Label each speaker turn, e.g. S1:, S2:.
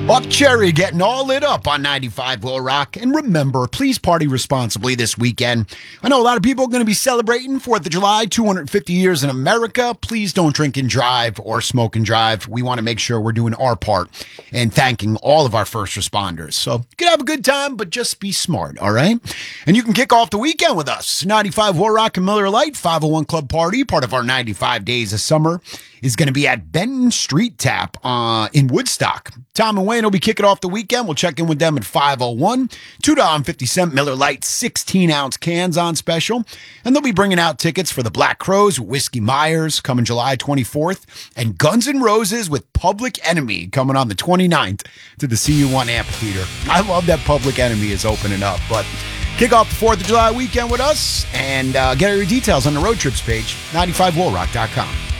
S1: Buck Cherry getting all lit up on 95 Will Rock. And remember, please party responsibly this weekend. I know a lot of people are going to be celebrating 4th of July, 250 years in America. Please don't drink and drive or smoke and drive. We want to make sure we're doing our part and thanking all of our first responders. So you can have a good time, but just be smart, all right? And you can kick off the weekend with us. 95 Will Rock and Miller Lite 501 Club Party, part of our 95 Days of Summer, is going to be at Benton Street Tap in Woodstock. Tom and Wayne will be kicking off the weekend. We'll check in with them at 501. $2.50 Miller Lite 16-ounce cans on special. And they'll be bringing out tickets for the Black Crowes with Whiskey Myers coming July 24th. And Guns N' Roses with Public Enemy coming on the 29th to the CU1 Amphitheater. I love that Public Enemy is opening up. But kick off the 4th of July weekend with us and get all your details on the road trips page, 95willrock.com.